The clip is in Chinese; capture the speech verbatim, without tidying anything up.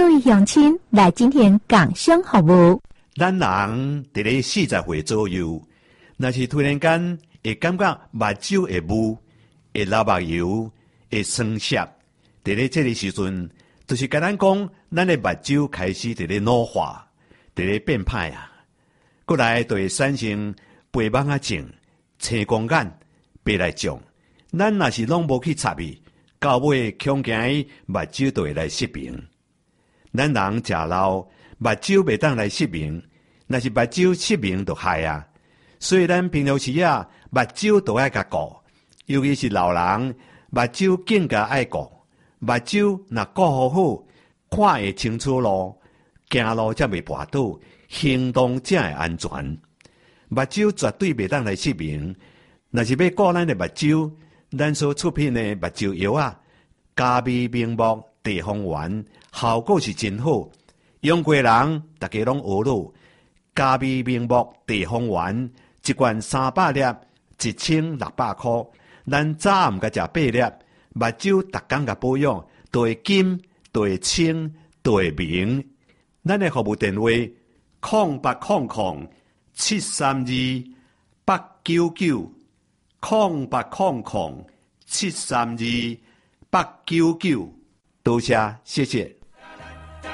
各位乡亲来进行共享服务。 咱人伫咧四十岁左右，若是突然间会感觉目睭会雾、会流目油、会酸涩，伫咧这个时阵，就是甲咱讲，咱的目睭开始伫咧老化，伫咧变歹啊。过来就会产生白眼啊症、青光眼、白内障。咱若是拢无去插伊，到尾恐惊伊目睭就会来失明。咱人食老，目睭袂当来失明，若是目睭失明就害啊。所以咱平常时啊，目睭都爱甲顾，尤其是老人，目睭更加爱顾。目睭若顾好好，看会清楚路，行路才袂跋倒，行动才会安全。目睭绝对袂当来失明。若是要顾咱的目睭，咱所出品的目睭药啊，加味明目地黄丸效果是真好，用过人大家拢学了。加味明目地黄丸一罐三百粒，一千六百块。咱早暗甲食八粒，目睭逐工甲保养，都会金，都会清，都会明。咱的服务电话：空八空空七三二八九九，空八空空七三二八九九。多谢，谢谢。